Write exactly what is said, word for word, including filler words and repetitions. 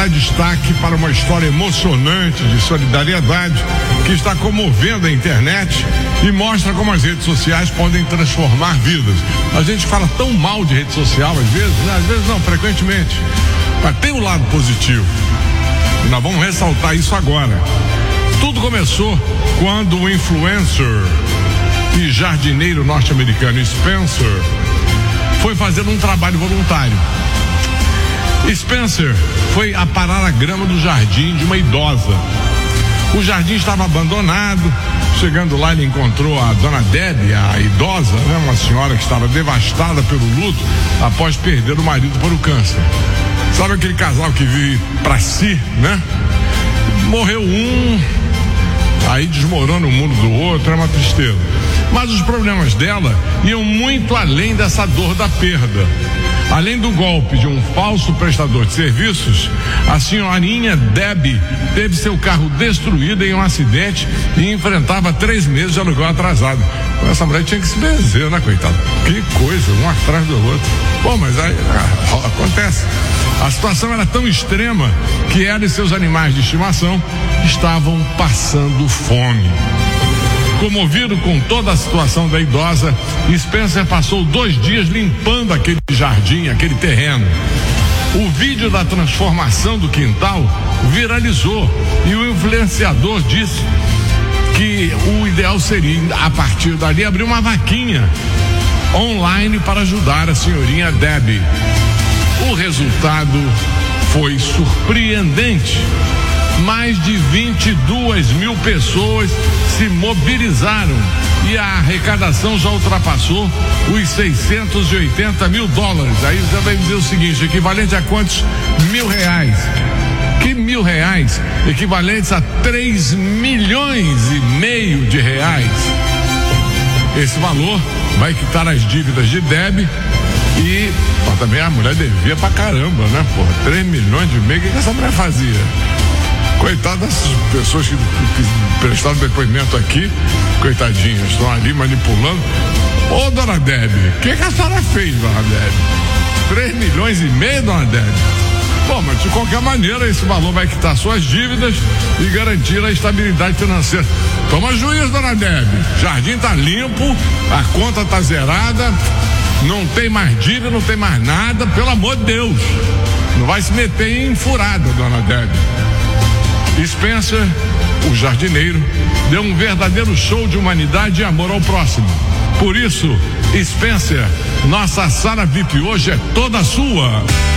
dá destaque para uma história emocionante de solidariedade que está comovendo a internet e mostra como as redes sociais podem transformar vidas. A gente fala tão mal de rede social às vezes, né? Às vezes não, frequentemente. Mas tem um lado positivo. E nós vamos ressaltar isso agora. Tudo começou quando o influencer e jardineiro norte-americano Spencer foi fazer um trabalho voluntário. Spencer foi aparar a grama do jardim de uma idosa. O jardim estava abandonado. Chegando lá, ele encontrou a dona Debbie, a idosa, né? Uma senhora que estava devastada pelo luto após perder o marido para o câncer. Sabe aquele casal que vive para si, né? Morreu um, aí desmorona o mundo do outro, é uma tristeza. Mas os problemas dela iam muito além dessa dor da perda. Além do golpe de um falso prestador de serviços, a senhorinha Debbie teve seu carro destruído em um acidente e enfrentava três meses de aluguel atrasado. Essa mulher tinha que se benzer, né, coitada? Que coisa, um atrás do outro. Bom, mas aí ah, acontece. A situação era tão extrema que ela e seus animais de estimação estavam passando fome. Comovido com toda a situação da idosa, Spencer passou dois dias limpando aquele jardim, aquele terreno. O vídeo da transformação do quintal viralizou e o influenciador disse que o ideal seria, a partir dali, abrir uma vaquinha online para ajudar a senhorinha Debbie. O resultado foi surpreendente. Mais de vinte e duas mil pessoas se mobilizaram e a arrecadação já ultrapassou os seiscentos e oitenta mil dólares. Aí você vai dizer o seguinte, equivalente a quantos mil reais? Que mil reais? Equivalentes a três milhões e meio de reais. Esse valor vai quitar as dívidas de Debbie e pô, também a mulher devia pra caramba, né? Porra, três milhões de meio, o que, que essa mulher fazia? Coitadas dessas pessoas que, que prestaram depoimento aqui, coitadinhas, estão ali manipulando. Ô, dona Debbie, o que, que a senhora fez, dona Debbie? três milhões e meio, dona Debbie? Bom, mas de qualquer maneira, esse valor vai quitar suas dívidas e garantir a estabilidade financeira. Toma juízo, dona Debbie. Jardim tá limpo, a conta tá zerada, não tem mais dívida, não tem mais nada, pelo amor de Deus. Não vai se meter em furada, dona Debbie. Spencer, o jardineiro, deu um verdadeiro show de humanidade e amor ao próximo. Por isso, Spencer, nossa sala V I P hoje é toda sua.